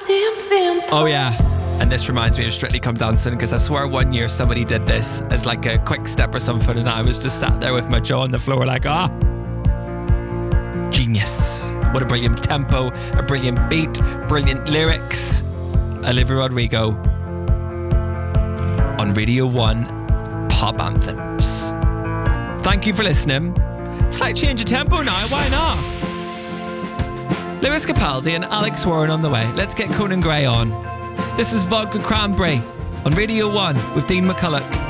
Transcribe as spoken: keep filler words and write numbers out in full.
Oh yeah, and this reminds me of Strictly Come Dancing, because I swear one year somebody did this as like a quick step or something, and I was just sat there with my jaw on the floor like, ah, genius. What a brilliant tempo, a brilliant beat, brilliant lyrics. Olivia Rodrigo on Radio one Pop Anthems. Thank you for listening. Slight change of tempo now, why not? Lewis Capaldi and Alex Warren on the way. Let's get Conan Gray on. This is Vodka Cranberry on Radio one with Dean McCulloch.